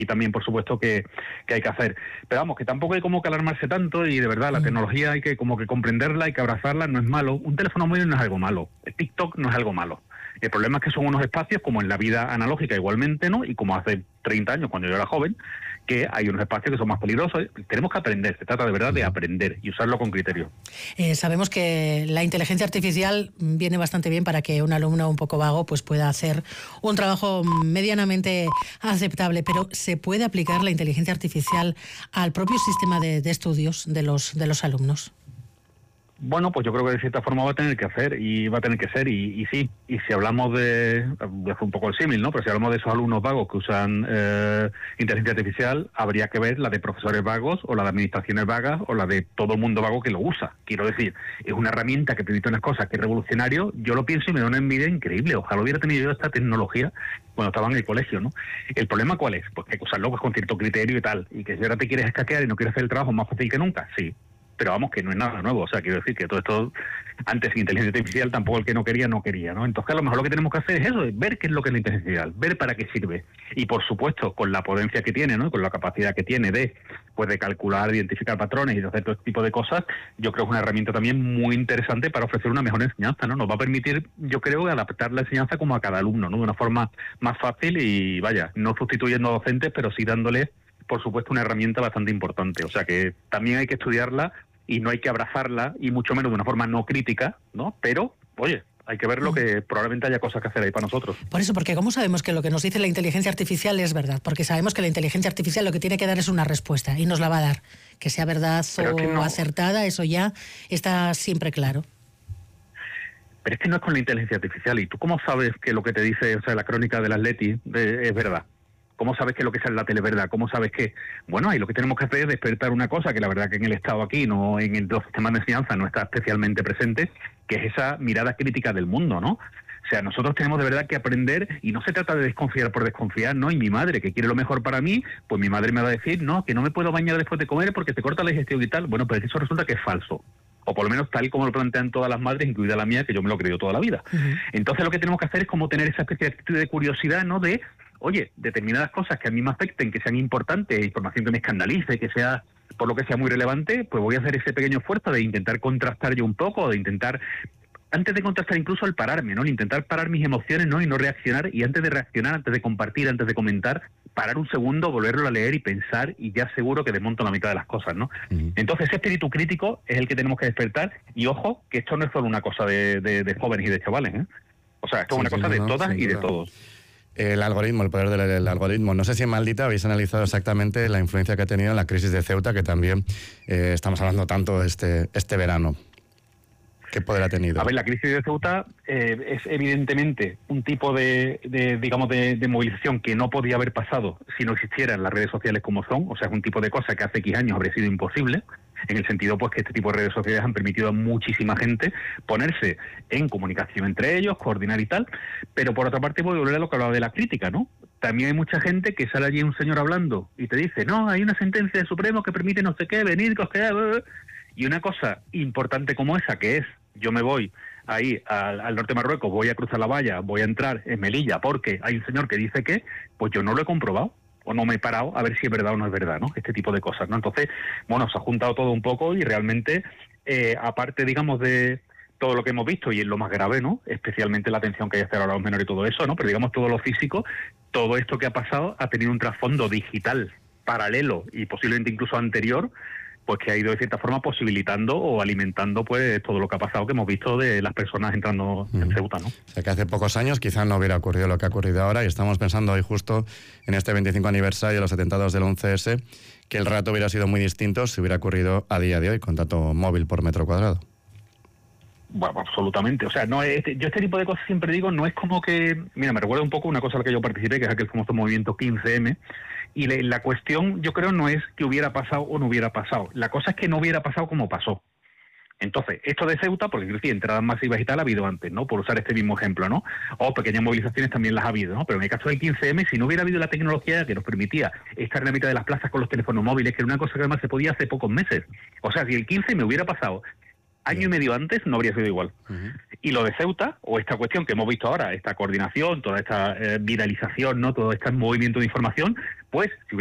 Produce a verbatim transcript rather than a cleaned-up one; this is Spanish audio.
y también, por supuesto, que, que hay que hacer. Pero vamos, que tampoco hay como que alarmarse tanto y de verdad la tecnología hay que como que comprenderla, hay que abrazarla, no es malo. Un teléfono móvil no es algo malo, el TikTok no es algo malo. El problema es que son unos espacios, como en la vida analógica igualmente, ¿no? Y como hace treinta años, cuando yo era joven, que hay unos espacios que son más peligrosos. Tenemos que aprender, se trata de verdad de aprender y usarlo con criterio. Eh, sabemos que la inteligencia artificial viene bastante bien para que un alumno un poco vago pues pueda hacer un trabajo medianamente aceptable, pero ¿se puede aplicar la inteligencia artificial al propio sistema de, de estudios de los, de los alumnos? Bueno, pues yo creo que de cierta forma va a tener que hacer y va a tener que ser, y, y sí, y si hablamos de, voy a hacer un poco el símil, ¿no? Pero si hablamos de esos alumnos vagos que usan eh, inteligencia artificial, habría que ver la de profesores vagos o la de administraciones vagas o la de todo el mundo vago que lo usa. Quiero decir, es una herramienta que permite unas cosas que es revolucionario, yo lo pienso y me da una envidia increíble, ojalá hubiera tenido yo esta tecnología cuando estaba en el colegio, ¿no? El problema ¿cuál es? Pues que hay que usarlo pues, con cierto criterio y tal, y que si ahora te quieres escaquear y no quieres hacer el trabajo más fácil que nunca, sí. Pero vamos, que no es nada nuevo, o sea, quiero decir que todo esto, antes de inteligencia artificial, tampoco el que no quería, no quería, ¿no? Entonces, a lo mejor lo que tenemos que hacer es eso, es ver qué es lo que es la inteligencia artificial, ver para qué sirve, y por supuesto, con la potencia que tiene, ¿no? Con la capacidad que tiene de, pues, de calcular, de identificar patrones y de hacer todo este tipo de cosas, yo creo que es una herramienta también muy interesante para ofrecer una mejor enseñanza, ¿no? Nos va a permitir, yo creo, adaptar la enseñanza como a cada alumno, ¿no? De una forma más fácil y, vaya, no sustituyendo a docentes, pero sí dándoles, por supuesto, una herramienta bastante importante, o sea, que también hay que estudiarla y no hay que abrazarla, y mucho menos de una forma no crítica, ¿no? Pero, oye, hay que ver lo que probablemente haya cosas que hacer ahí para nosotros. Por eso, porque ¿cómo sabemos que lo que nos dice la inteligencia artificial es verdad? Porque sabemos que la inteligencia artificial lo que tiene que dar es una respuesta, y nos la va a dar. Que sea verdad Pero o es que no, acertada, eso ya está siempre claro. Pero es que no es con la inteligencia artificial, y tú cómo sabes que lo que te dice, o sea, la crónica del Atleti de, es verdad. ¿Cómo sabes que lo que sale en la tele es verdad? ¿Cómo sabes que...? Bueno, ahí lo que tenemos que hacer es despertar una cosa que la verdad que en el Estado aquí, no en el, los sistemas de enseñanza, no está especialmente presente, que es esa mirada crítica del mundo, ¿no? O sea, nosotros tenemos de verdad que aprender, y no se trata de desconfiar por desconfiar, ¿no? Y mi madre, que quiere lo mejor para mí, pues mi madre me va a decir, no, que no me puedo bañar después de comer porque te corta la digestión y tal. Bueno, pues eso resulta que es falso. O por lo menos tal como lo plantean todas las madres, incluida la mía, que yo me lo he creído toda la vida. Uh-huh. Entonces lo que tenemos que hacer es como tener esa especie de actitud de curiosidad, ¿no? De... oye, determinadas cosas que a mí me afecten, que sean importantes, información que me escandalice, que sea, por lo que sea muy relevante, pues voy a hacer ese pequeño esfuerzo de intentar contrastar yo un poco, de intentar, antes de contrastar incluso el pararme, ¿no? El intentar parar mis emociones, ¿no? Y no reaccionar, y antes de reaccionar, antes de compartir, antes de comentar, parar un segundo, volverlo a leer y pensar, y ya seguro que desmonto la mitad de las cosas, ¿no? Uh-huh. Entonces ese espíritu crítico es el que tenemos que despertar, y ojo, que esto no es solo una cosa de, de, de jóvenes y de chavales, ¿eh? O sea, esto sí, es una cosa de no, todas y de todos. El algoritmo, el poder del el algoritmo. No sé si en Maldita habéis analizado exactamente la influencia que ha tenido en la crisis de Ceuta, que también eh, estamos hablando tanto este, este verano. ¿Qué poder ha tenido? A ver, la crisis de Ceuta eh, es evidentemente un tipo de, de digamos, de, de movilización que no podía haber pasado si no existieran las redes sociales como son. O sea, es un tipo de cosa que hace X años habría sido imposible, en el sentido pues que este tipo de redes sociales han permitido a muchísima gente ponerse en comunicación entre ellos, coordinar y tal. Pero por otra parte voy a volver a lo que hablaba de la crítica, ¿no? También hay mucha gente que sale allí un señor hablando y te dice, no, hay una sentencia del Supremo que permite no sé qué, venir, que os queda... Y una cosa importante como esa, que es, yo me voy ahí al, al norte de Marruecos, voy a cruzar la valla, voy a entrar en Melilla porque hay un señor que dice que, pues yo no lo he comprobado o no me he parado a ver si es verdad o no es verdad, ¿no? Este tipo de cosas, ¿no? Entonces, bueno, se ha juntado todo un poco y realmente, eh, aparte, digamos, de todo lo que hemos visto, y es lo más grave, ¿no? Especialmente la atención que hay que hacer ahora a los menores y todo eso, ¿no? Pero digamos, todo lo físico, todo esto que ha pasado ha tenido un trasfondo digital paralelo y posiblemente incluso anterior, pues que ha ido de cierta forma posibilitando o alimentando pues todo lo que ha pasado, que hemos visto de las personas entrando uh-huh. en Ceuta, ¿no? O sea que hace pocos años quizás no hubiera ocurrido lo que ha ocurrido ahora, y estamos pensando hoy justo en este veinticinco aniversario de los atentados del once ese, que el rato hubiera sido muy distinto si hubiera ocurrido a día de hoy con dato móvil por metro cuadrado. Bueno, absolutamente. O sea, no es, yo este tipo de cosas siempre digo, no es como que... Mira, me recuerda un poco una cosa a la que yo participé, que es aquel famoso movimiento quince eme, y la, la cuestión, yo creo, no es que hubiera pasado o no hubiera pasado. La cosa es que no hubiera pasado como pasó. Entonces, esto de Ceuta, porque quiero decir, entradas masivas y tal ha habido antes, ¿no? Por usar este mismo ejemplo, ¿no? O pequeñas movilizaciones también las ha habido, ¿no? Pero en el caso del quince eme, si no hubiera habido la tecnología que nos permitía estar en la mitad de las plazas con los teléfonos móviles, que era una cosa que además se podía hace pocos meses. O sea, si el quince eme hubiera pasado año y medio antes no habría sido igual. Uh-huh. Y lo de Ceuta, o esta cuestión que hemos visto ahora, esta coordinación, toda esta eh, viralización, no todo este movimiento de información, pues si